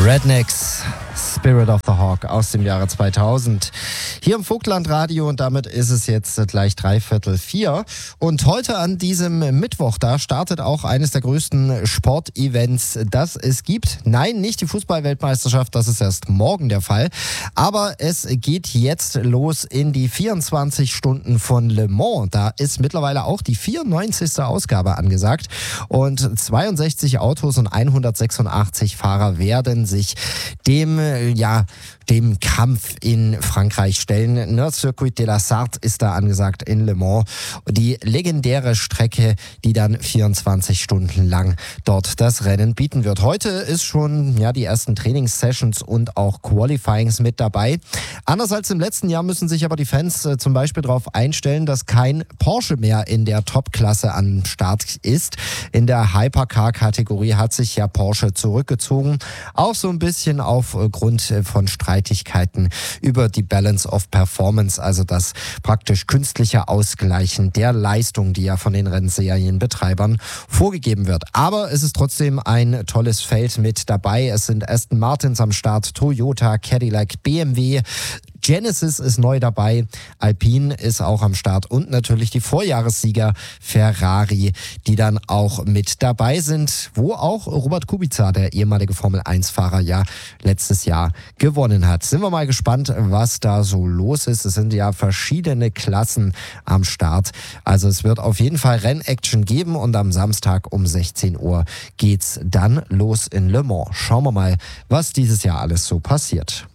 Rednecks, Spirit of the Hawk aus dem Jahre 2000. Hier im Vogtlandradio und damit ist es jetzt gleich 3:45. Und heute an diesem Mittwoch, da startet auch eines der größten Sportevents, das es gibt. Nein, nicht die Fußball-Weltmeisterschaft, das ist erst morgen der Fall. Aber es geht jetzt los in die 24 Stunden von Le Mans. Da ist mittlerweile auch die 94. Ausgabe angesagt. Und 62 Autos und 186 Fahrer werden sich dem Kampf in Frankreich stellen. Ne, Circuit de la Sarthe ist da angesagt in Le Mans. Die legendäre Strecke, die dann 24 Stunden lang dort das Rennen bieten wird. Heute ist schon die ersten Trainingssessions und auch Qualifyings mit dabei. Anders als im letzten Jahr müssen sich aber die Fans zum Beispiel darauf einstellen, dass kein Porsche mehr in der Top-Klasse am Start ist. In der Hypercar-Kategorie hat sich ja Porsche zurückgezogen. Auch so ein bisschen aufgrund von Streitigkeiten über die Balance of Performance, also das praktisch künstliche Ausgleichen der Leistung, die ja von den Rennserienbetreibern vorgegeben wird. Aber es ist trotzdem ein tolles Feld mit dabei. Es sind Aston Martins am Start, Toyota, Cadillac, BMW, Genesis ist neu dabei, Alpine ist auch am Start und natürlich die Vorjahressieger Ferrari, die dann auch mit dabei sind, wo auch Robert Kubica, der ehemalige Formel-1-Fahrer, ja letztes Jahr gewonnen hat. Sind wir mal gespannt, was da so los ist. Es sind ja verschiedene Klassen am Start. Also es wird auf jeden Fall Rennaction geben und am Samstag um 16 Uhr geht's dann los in Le Mans. Schauen wir mal, was dieses Jahr alles so passiert.